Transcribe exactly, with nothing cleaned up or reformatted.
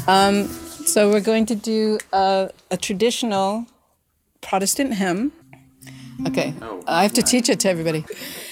Um, so we're going to do a, a traditional Protestant hymn. Okay, I have to teach it to everybody.